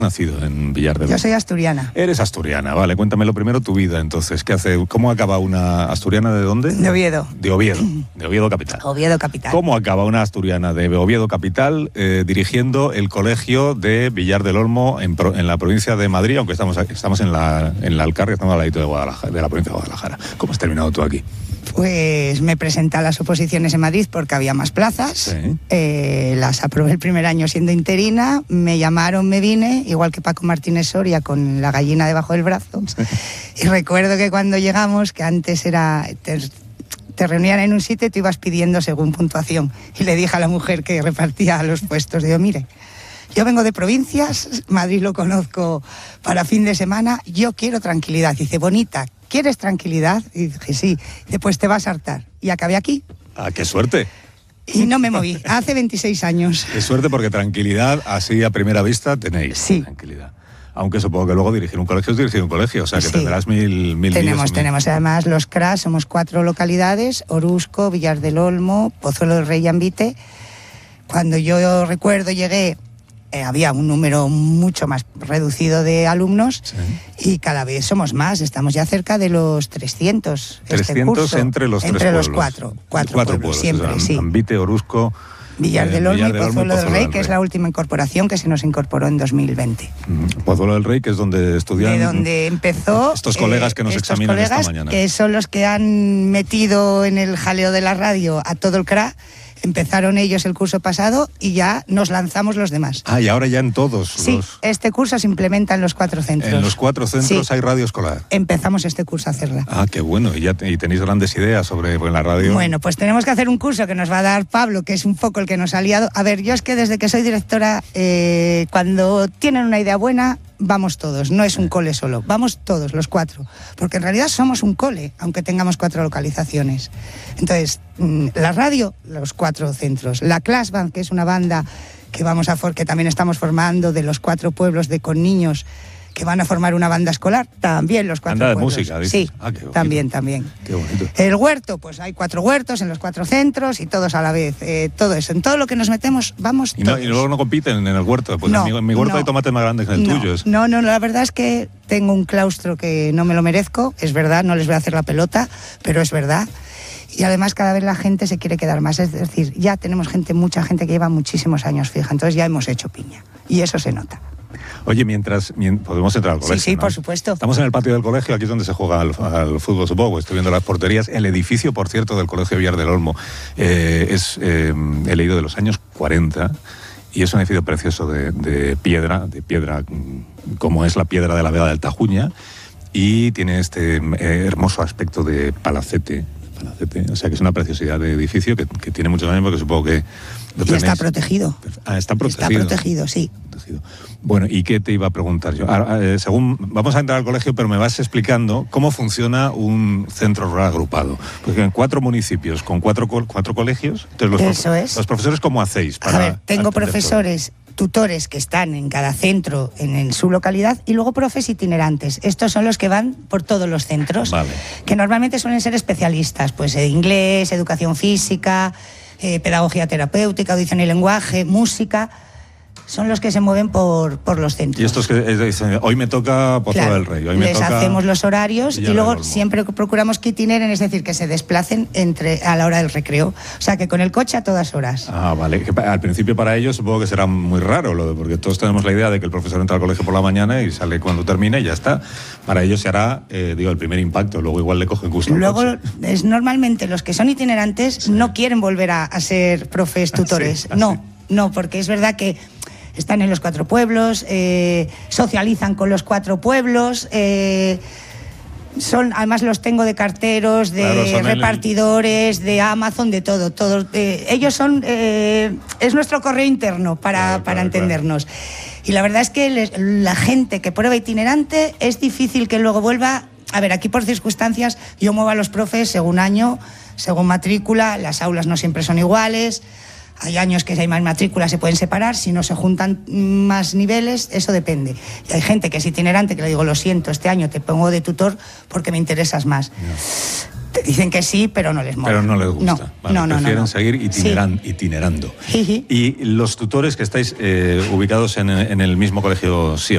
Nacido en Villar del Olmo. Yo soy asturiana. Eres asturiana, vale. Cuéntamelo primero tu vida, entonces. ¿Qué hace? ¿Cómo acaba una asturiana de dónde? De Oviedo. De Oviedo, de Oviedo capital. Oviedo capital. ¿Cómo acaba una asturiana de Oviedo capital dirigiendo el colegio de Villar del Olmo en la provincia de Madrid, aunque estamos en la Alcarria, estamos al ladito de Guadalajara, de la provincia de Guadalajara? ¿Cómo has terminado tú aquí? Pues me presenté a las oposiciones en Madrid porque había más plazas. Sí. Las aprobé el primer año siendo interina, me llamaron, me vine, igual que Paco Martínez Soria, con la gallina debajo del brazo. Sí. Y recuerdo que cuando llegamos, que antes era... Te reunían en un sitio y tú ibas pidiendo según puntuación. Y le dije a la mujer que repartía los puestos, digo, mire, yo vengo de provincias, Madrid lo conozco para fin de semana, yo quiero tranquilidad. Y dice, bonita, ¿quieres tranquilidad? Y dije, sí. Y dice, pues te vas a hartar. Y acabé aquí. ¡Ah, qué suerte! Y no me moví, hace 26 años. Qué suerte, porque tranquilidad, así a primera vista, tenéis. Sí. Tranquilidad. Aunque supongo que luego dirigir un colegio es dirigir un colegio, o sea que sí. Tendrás mil Tenemos además los CRAS, somos 4 localidades, Orusco, Villar del Olmo, Pozuelo del Rey y Ambite. Cuando yo recuerdo llegué, había un número mucho más reducido de alumnos, sí. Y cada vez somos más, estamos ya cerca de los 300. 300 entre los tres pueblos. Cuatro pueblos siempre, o sea, sí. Ambite, Orusco... Villar del Olmo y Pozuelo del Rey, que es la última incorporación que se nos incorporó en 2020. Pozuelo del Rey, que es donde estudian... De donde empezó... Estos colegas que nos examinan esta mañana. Que son los que han metido en el jaleo de la radio a todo el CRA. Empezaron ellos el curso pasado y ya nos lanzamos los demás. Ah, y ahora ya en todos. Sí, este curso se implementa en los 4 centros. En los 4 centros sí. Hay radio escolar. Empezamos este curso a hacerla. Ah, qué bueno. Y tenéis grandes ideas sobre la radio. Bueno, pues tenemos que hacer un curso que nos va a dar Pablo, que es un poco el que nos ha liado. A ver, yo es que desde que soy directora, cuando tienen una idea buena, vamos todos, no es un cole solo, vamos todos, los 4, porque en realidad somos un cole, aunque tengamos 4 localizaciones. Entonces, la radio, los 4 centros, la Class Band, que es una banda que que también estamos formando de los 4 pueblos con niños que van a formar una banda escolar, también los 4 pueblos. ¿Anda de música, dices? Sí, también. Qué bonito. El huerto, pues hay 4 huertos en los 4 centros y todos a la vez, todo eso. En todo lo que nos metemos, vamos todos. Y luego no compiten en el huerto, pues no, en mi huerto hay tomates más grandes que el tuyo. No, la verdad es que tengo un claustro que no me lo merezco, es verdad, no les voy a hacer la pelota, pero es verdad. Y además cada vez la gente se quiere quedar más, es decir, ya tenemos mucha gente que lleva muchísimos años fija, entonces ya hemos hecho piña y eso se nota. Oye, mientras podemos entrar al colegio. Sí, ¿no? Por supuesto. Estamos en el patio del colegio, aquí es donde se juega al fútbol, supongo. Estoy viendo las porterías. El edificio, por cierto, del Colegio Villar del Olmo he leído de los años 40 y es un edificio precioso de piedra como es la piedra de la Vega del Tajuña, y tiene este hermoso aspecto de palacete, o sea que es una preciosidad de edificio que tiene muchos años, porque supongo que... Y está protegido. Ah, está protegido. Está protegido, sí. Bueno, ¿y qué te iba a preguntar yo? Vamos a entrar al colegio, pero me vas explicando cómo funciona un centro rural agrupado. Porque en 4 municipios, con 4 colegios, entonces los profesores, ¿cómo hacéis? A ver, tengo profesores, tutores que están en cada centro, en su localidad, y luego profes itinerantes. Estos son los que van por todos los centros, vale. Que normalmente suelen ser especialistas, pues inglés, educación física, pedagogía terapéutica, audición y lenguaje, música. Son los que se mueven por los centros. Y estos que dicen, hoy me toca Pozuelo del Rey, hoy me toca... hacemos los horarios y luego siempre procuramos que itineren, es decir, que se desplacen a la hora del recreo. O sea, que con el coche a todas horas. Ah, vale. Que al principio para ellos supongo que será muy raro, porque todos tenemos la idea de que el profesor entra al colegio por la mañana y sale cuando termine y ya está. Para ellos se hará, el primer impacto, luego igual le cogen gusto. Luego, normalmente los que son itinerantes no quieren volver a ser profes tutores. No, porque es verdad que están en los 4 pueblos, socializan con los 4 pueblos, además los tengo de carteros, de repartidores, de Amazon, de todo. Ellos son, es nuestro correo interno para entendernos. Claro. Y la verdad es que la gente que prueba itinerante es difícil que luego vuelva. A ver, aquí por circunstancias yo muevo a los profes según año, según matrícula, las aulas no siempre son iguales. Hay años que si hay más matrículas se pueden separar, si no se juntan más niveles, eso depende. Y hay gente que es itinerante, que le digo, lo siento, este año te pongo de tutor porque me interesas más. No. Te dicen que sí, pero no les mola. Pero no les gusta. No, prefieren seguir itinerando. Y los tutores que estáis ubicados en el mismo colegio, sí.